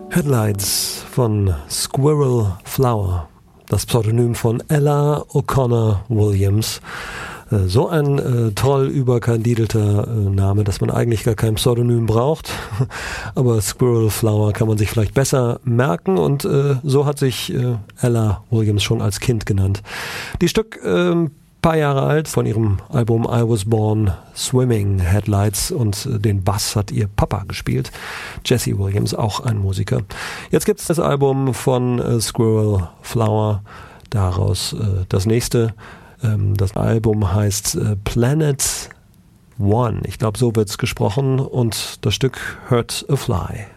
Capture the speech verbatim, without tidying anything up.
Headlights von Squirrel Flower, das Pseudonym von Ella O'Connor Williams. So ein äh, toll überkandidelter äh, Name, dass man eigentlich gar kein Pseudonym braucht. Aber Squirrel Flower kann man sich vielleicht besser merken und äh, so hat sich äh, Ella Williams schon als Kind genannt. Die Stück äh, paar Jahre alt, von ihrem Album I Was Born Swimming, Headlights, und äh, den Bass hat ihr Papa gespielt, Jesse Williams, auch ein Musiker. Jetzt gibt's das Album von äh, Squirrel Flower, daraus äh, das nächste. Ähm, das Album heißt äh, Planet One, ich glaube so wird's gesprochen, und das Stück Hurt a Fly.